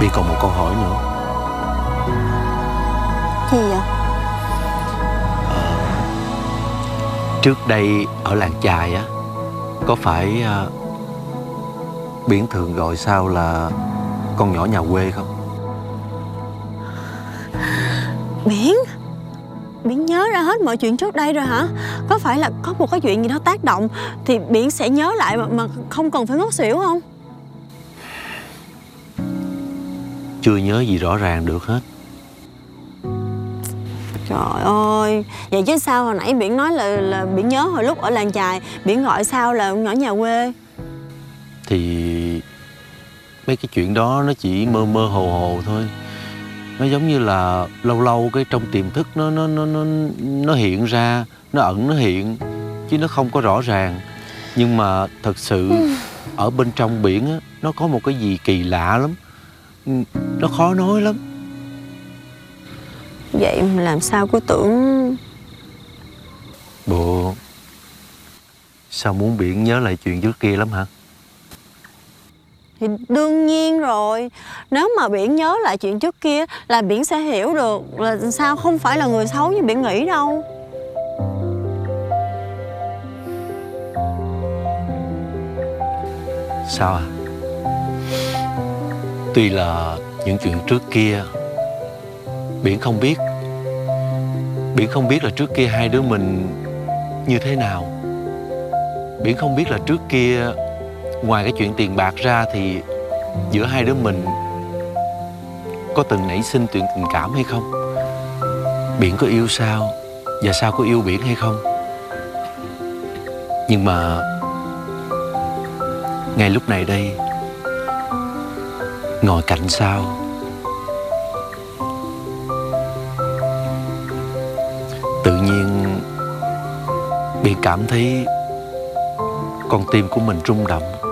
Biển còn một câu hỏi nữa. Gì vậy? Trước đây ở làng chài á, có phải Biển thường gọi sao là con nhỏ nhà quê không? Biển nhớ ra hết mọi chuyện trước đây rồi hả? Có phải là có một cái chuyện gì đó tác động thì Biển sẽ nhớ lại mà không cần phải ngất xỉu không? Chưa nhớ gì rõ ràng được hết. Trời ơi, vậy chứ sao hồi nãy Biển nói là Biển nhớ hồi lúc ở làng chài Biển gọi sao là nhỏ nhà quê? Thì mấy cái chuyện đó nó chỉ mơ mơ hồ hồ thôi. Nó giống như là lâu lâu cái trong tiềm thức nó hiện ra, nó ẩn nó hiện, chứ nó không có rõ ràng. Nhưng mà thật sự ở bên trong biển á, nó có một cái gì kỳ lạ lắm. Nó khó nói lắm. Vậy mà làm sao cô tưởng... Bộ sao muốn Biển nhớ lại chuyện trước kia lắm hả? Thì đương nhiên rồi. Nếu mà Biển nhớ lại chuyện trước kia là Biển sẽ hiểu được là sao không phải là người xấu như Biển nghĩ đâu. Sao à? Tuy là những chuyện trước kia Biển không biết. Biển không biết là trước kia hai đứa mình như thế nào. Biển không biết là trước kia ngoài cái chuyện tiền bạc ra thì giữa hai đứa mình có từng nảy sinh chuyện tình cảm hay không. Biển có yêu Sao và Sao có yêu Biển hay không. Nhưng mà ngay lúc này đây, ngồi cạnh Sao, tự nhiên Biển cảm thấy con tim của mình rung động.